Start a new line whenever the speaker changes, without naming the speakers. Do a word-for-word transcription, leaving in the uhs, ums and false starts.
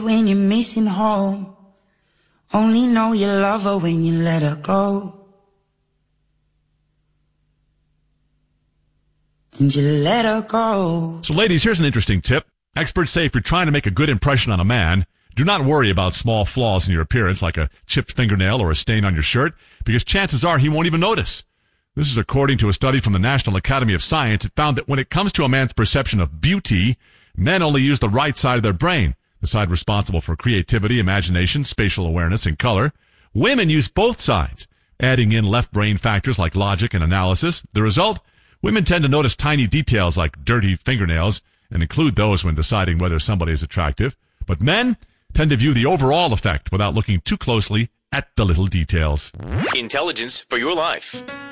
road when you're missing home. Only know you love her when you let her go. And you let her go.
So ladies, here's an interesting tip. Experts say if you're trying to make a good impression on a man, do not worry about small flaws in your appearance like a chipped fingernail or a stain on your shirt, because chances are he won't even notice. This is according to a study from the National Academy of Science. It found that when it comes to a man's perception of beauty, men only use the right side of their brain, the side responsible for creativity, imagination, spatial awareness, and color. Women use both sides, adding in left brain factors like logic and analysis. The result? Women tend to notice tiny details like dirty fingernails and include those when deciding whether somebody is attractive. But men tend to view the overall effect without looking too closely at the little details.
Intelligence for your life.